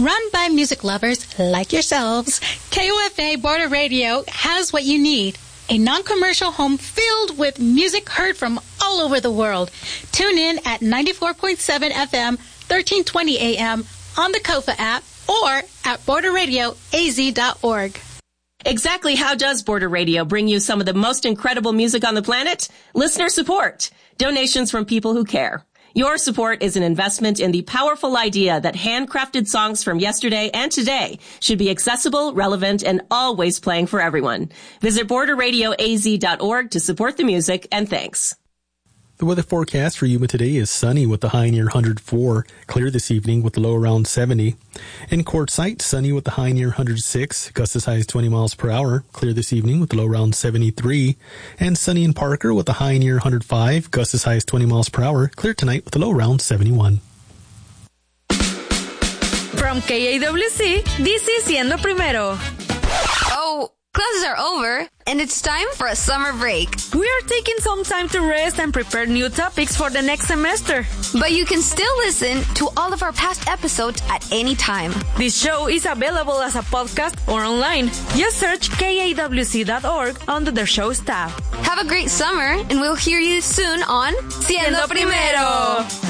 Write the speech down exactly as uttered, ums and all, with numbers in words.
Run by music lovers like yourselves, K O F A Border Radio has what you need. A non-commercial home filled with music heard from all over the world. Tune in at ninety-four point seven F M, thirteen twenty A M on the Kofa app or at border radio a z dot org. Exactly how does Border Radio bring you some of the most incredible music on the planet? Listener support. Donations from people who care. Your support is an investment in the powerful idea that handcrafted songs from yesterday and today should be accessible, relevant, and always playing for everyone. Visit border radio a z dot org to support the music, and thanks. The weather forecast for Yuma today is sunny with the high near one hundred four, clear this evening with the low around seventy. In Quartzsite, sunny with the high near one hundred six, gusts as high as twenty miles per hour, clear this evening with the low around seventy-three. And sunny in Parker with the high near one hundred five, gusts as high as twenty miles per hour, clear tonight with the low around seventy-one. From K A W C, this is Siendo Primero. Oh, classes are over, and it's time for a summer break. We are taking some time to rest and prepare new topics for the next semester. But you can still listen to all of our past episodes at any time. This show is available as a podcast or online. Just search K A W C dot org under the show's tab. Have a great summer, and we'll hear you soon on Siendo Primero.